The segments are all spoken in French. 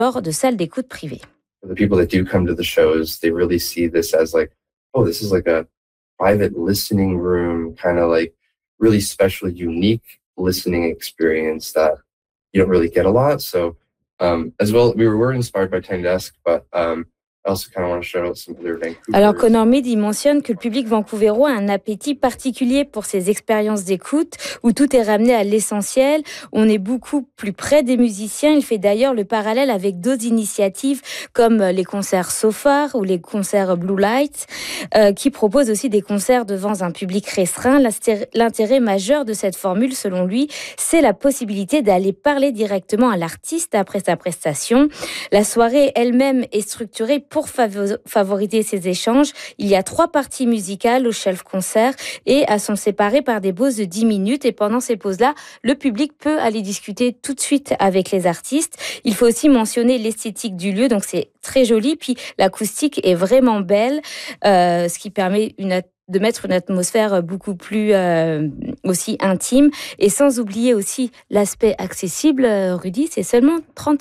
hors de salles d'écoute privées. The people that do come to the shows, they really see this as like, oh, this is like a private listening room, kind of like really special, unique listening experience that you don't really get a lot. So as well, we were inspired by Tiny Desk, but I also kind of want to shout out some other Vancouver. Alors Connor Mead, il mentionne que le public vancouverois a un appétit particulier pour ces expériences d'écoute où tout est ramené à l'essentiel. On est beaucoup plus près des musiciens. Il fait d'ailleurs le parallèle avec d'autres initiatives comme les concerts So Far ou les concerts Blue Light qui proposent aussi des concerts devant un public restreint. L'intérêt majeur de cette formule, selon lui, c'est la possibilité d'aller parler directement à l'artiste après sa prestation. La soirée elle-même est structurée pour favoriser ces échanges. Il y a 3 parties musicales au Shelf Concert et elles sont séparées par des pauses de 10 minutes. Et pendant ces pauses-là, le public peut aller discuter tout de suite avec les artistes. Il faut aussi mentionner l'esthétique du lieu, donc c'est très joli. Puis l'acoustique est vraiment belle, ce qui permet de mettre une atmosphère beaucoup plus aussi intime. Et sans oublier aussi l'aspect accessible, Rudy, c'est seulement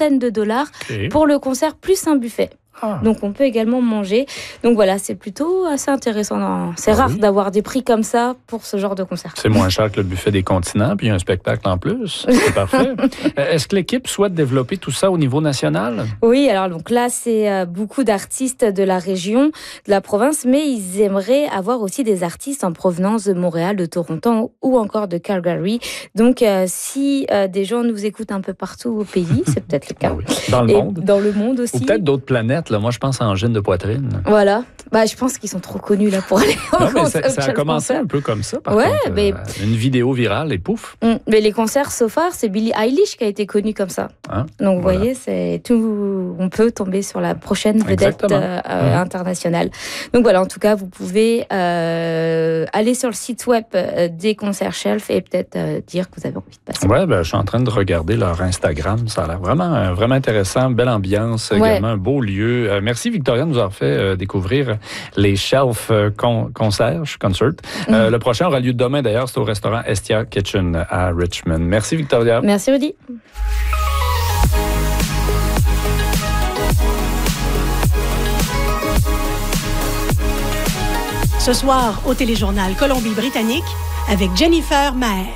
$30 pour le concert plus un buffet. Donc on peut également manger. Donc voilà, c'est plutôt assez intéressant. C'est rare d'avoir des prix comme ça pour ce genre de concert. C'est moins cher que le buffet des continents, puis un spectacle en plus. C'est parfait. Est-ce que l'équipe souhaite développer tout ça au niveau national? Oui, alors donc là, c'est beaucoup d'artistes de la région, de la province, mais ils aimeraient avoir aussi des artistes en provenance de Montréal, de Toronto ou encore de Calgary. Donc si des gens nous écoutent un peu partout au pays, c'est peut-être le cas. Oui. Dans le monde. Dans le monde aussi. Ou peut-être d'autres planètes. Là, moi, je pense à Angine de Poitrine. Voilà. Je pense qu'ils sont trop connus là pour aller ça a commencé un peu comme ça, par contre. Mais... une vidéo virale et pouf. Mais les concerts So Far, c'est Billie Eilish qui a été connue comme ça. Donc, vous voyez, c'est tout. On peut tomber sur la prochaine vedette internationale. Donc, voilà, en tout cas, vous pouvez aller sur le site web des concerts Shelf et peut-être dire que vous avez envie de passer. Oui, je suis en train de regarder leur Instagram. Ça a l'air vraiment, vraiment intéressant. Belle ambiance, également un beau lieu. Merci Victoria de nous avoir fait découvrir les Shelf Concert. Le prochain aura lieu demain d'ailleurs, c'est au restaurant Estia Kitchen à Richmond. Merci Victoria. Merci Rudy. Ce soir au téléjournal Colombie-Britannique avec Jennifer Maher.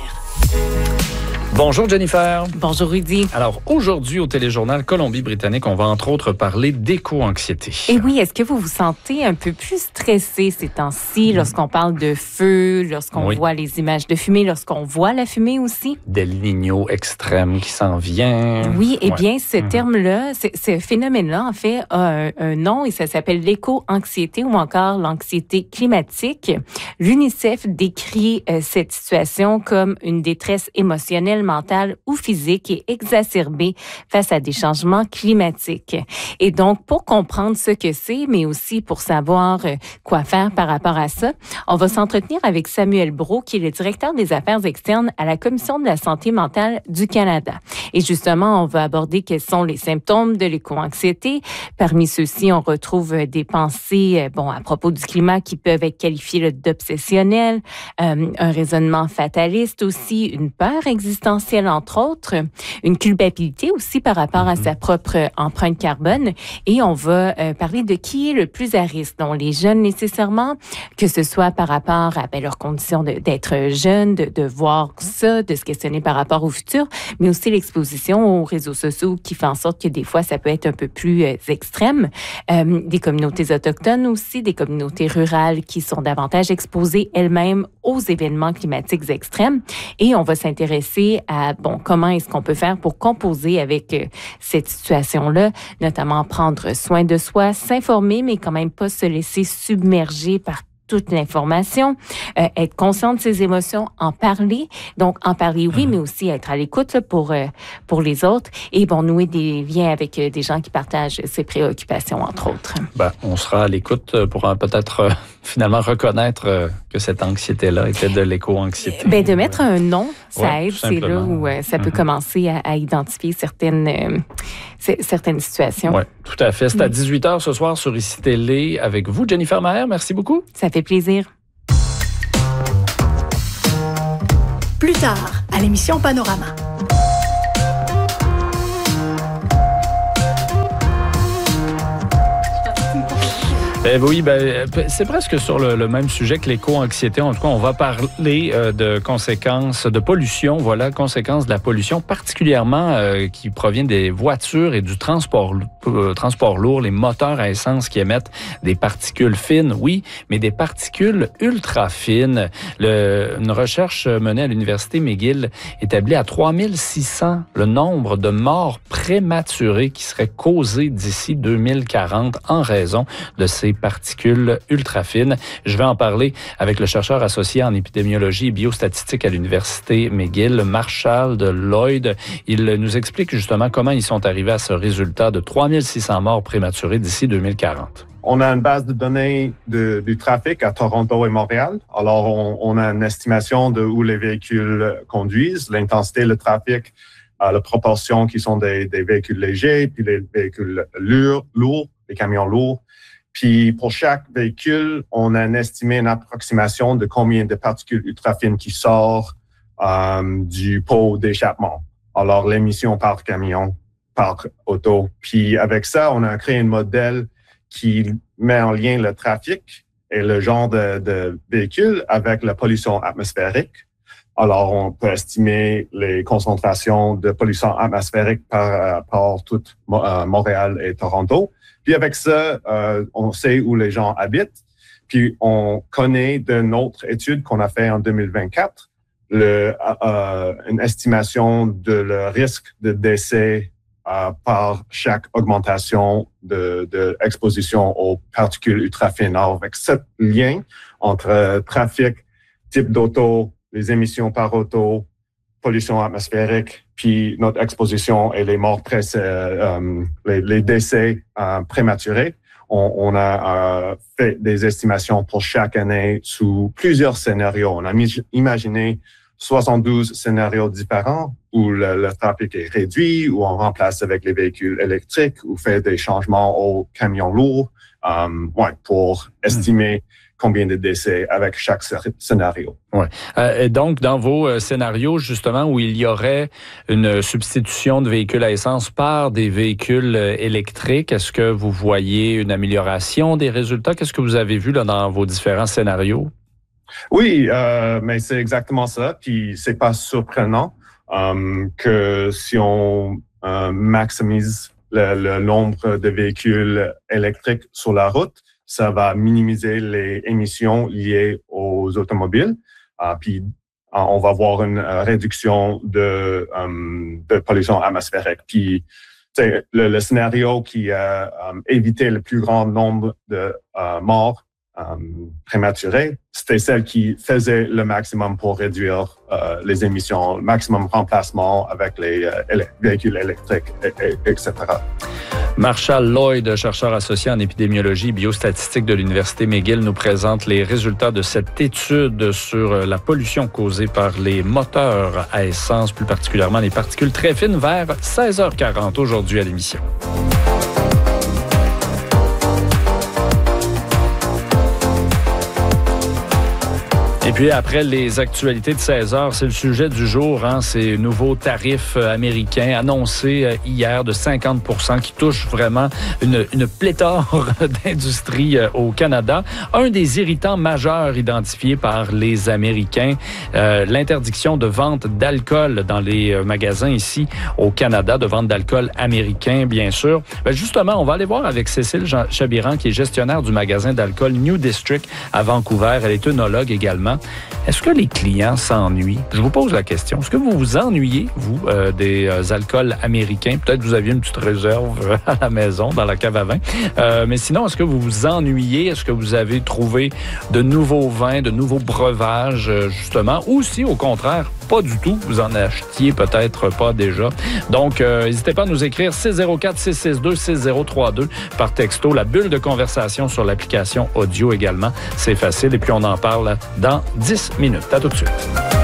Bonjour Jennifer. Bonjour Rudy. Alors aujourd'hui au téléjournal Colombie-Britannique, on va entre autres parler d'éco-anxiété. Et oui, est-ce que vous vous sentez un peu plus stressé ces temps-ci lorsqu'on parle de feu, lorsqu'on voit les images de fumée, lorsqu'on voit la fumée aussi? Del Niño extrême qui s'en vient. Oui, eh bien ce terme-là, ce phénomène-là en fait a un nom et ça s'appelle l'éco-anxiété ou encore l'anxiété climatique. L'UNICEF décrit cette situation comme une détresse émotionnelle, mentale ou physique est exacerbée face à des changements climatiques. Et donc, pour comprendre ce que c'est, mais aussi pour savoir quoi faire par rapport à ça, on va s'entretenir avec Samuel Brault, qui est le directeur des affaires externes à la Commission de la santé mentale du Canada. Et justement, on va aborder quels sont les symptômes de l'éco-anxiété. Parmi ceux-ci, on retrouve des pensées à propos du climat qui peuvent être qualifiées d'obsessionnelles, un raisonnement fataliste aussi, une peur existentielle, entre autres, une culpabilité aussi par rapport à sa propre empreinte carbone. Et on va parler de qui est le plus à risque. Donc, les jeunes nécessairement, que ce soit par rapport à leur condition d'être jeune, de voir ça, de se questionner par rapport au futur, mais aussi l'exposition aux réseaux sociaux qui fait en sorte que des fois, ça peut être un peu plus extrême. Des communautés autochtones aussi, des communautés rurales qui sont davantage exposées elles-mêmes aux événements climatiques extrêmes. Et on va s'intéresser à comment est-ce qu'on peut faire pour composer avec cette situation-là, notamment prendre soin de soi, s'informer, mais quand même pas se laisser submerger par toute l'information, être conscient de ses émotions, en parler. Donc, en parler, oui, mais aussi être à l'écoute là, pour les autres et nouer des liens avec des gens qui partagent ses préoccupations, entre autres. On sera à l'écoute pour peut-être finalement reconnaître que cette anxiété-là était de l'éco-anxiété. De mettre un nom, ça aide. C'est là où ça peut commencer à identifier certaines situations. Oui, tout à fait. C'est à 18h ce soir sur ICI Télé avec vous, Jennifer Maher. Merci beaucoup. Ça fait plaisir. Plus tard, à l'émission Panorama. Oui, c'est presque sur le même sujet que l'éco-anxiété. En tout cas, on va parler de conséquences de pollution. Voilà, conséquences de la pollution, particulièrement qui provient des voitures et du transport lourd, les moteurs à essence qui émettent des particules fines, oui, mais des particules ultra fines. Une recherche menée à l'Université McGill établit à 3600 le nombre de morts prématurées qui seraient causées d'ici 2040 en raison de ces particules ultra fines. Je vais en parler avec le chercheur associé en épidémiologie et biostatistique à l'Université McGill, Marshall Lloyd. Il nous explique justement comment ils sont arrivés à ce résultat de 3600 morts prématurées d'ici 2040. On a une base de données du trafic à Toronto et Montréal. Alors, on a une estimation de où les véhicules conduisent, l'intensité, le trafic, la proportion qui sont des véhicules légers, puis les véhicules lourds, les camions lourds. Puis pour chaque véhicule, on a estimé une approximation de combien de particules ultra-fines qui sortent du pot d'échappement. Alors l'émission par camion, par auto. Puis avec ça, on a créé un modèle qui met en lien le trafic et le genre de véhicule avec la pollution atmosphérique. Alors on peut estimer les concentrations de pollution atmosphérique par tout Montréal et Toronto. Puis avec ça, on sait où les gens habitent. Puis on connaît d'une autre étude qu'on a fait en 2024, une estimation de le risque de décès par chaque augmentation de exposition aux particules ultra-fines. Alors avec ce lien entre trafic, type d'auto, les émissions par auto, pollution atmosphérique, puis notre exposition et les morts les décès prématurés. On a fait des estimations pour chaque année sous plusieurs scénarios. On a imaginé 72 scénarios différents où le trafic est réduit, où on remplace avec les véhicules électriques, ou fait des changements aux camions lourds, pour estimer combien de décès avec chaque scénario. Ouais. Et donc, dans vos scénarios, justement, où il y aurait une substitution de véhicules à essence par des véhicules électriques, est-ce que vous voyez une amélioration des résultats? Qu'est-ce que vous avez vu là, dans vos différents scénarios? Oui, mais c'est exactement ça. Puis c'est pas surprenant que si on maximise le nombre de véhicules électriques sur la route, ça va minimiser les émissions liées aux automobiles. Puis on va voir une réduction de pollution atmosphérique. Puis le scénario qui a évité le plus grand nombre de morts prématurées, c'était celle qui faisait le maximum pour réduire les émissions, le maximum remplacement avec les véhicules électriques, etc. Marshall Lloyd, chercheur associé en épidémiologie et biostatistique de l'Université McGill, nous présente les résultats de cette étude sur la pollution causée par les moteurs à essence, plus particulièrement les particules très fines, vers 16h40 aujourd'hui à l'émission. Et puis après les actualités de 16h, c'est le sujet du jour, ces nouveaux tarifs américains annoncés hier de 50% qui touchent vraiment une pléthore d'industries au Canada. Un des irritants majeurs identifiés par les Américains, l'interdiction de vente d'alcool dans les magasins ici au Canada, de vente d'alcool américain, bien sûr. Justement, on va aller voir avec Cécile Chabiran, qui est gestionnaire du magasin d'alcool New District à Vancouver. Elle est œnologue également. Est-ce que les clients s'ennuient? Je vous pose la question. Est-ce que vous vous ennuyez, vous, des alcools américains? Peut-être que vous aviez une petite réserve à la maison, dans la cave à vin. Mais sinon, est-ce que vous vous ennuyez? Est-ce que vous avez trouvé de nouveaux vins, de nouveaux breuvages, justement? Ou si, au contraire, pas du tout, vous en achetiez peut-être pas déjà. Donc, n'hésitez pas à nous écrire 604-662-6032 par texto. La bulle de conversation sur l'application audio également. C'est facile. Et puis, on en parle dans 10 minutes. À tout de suite.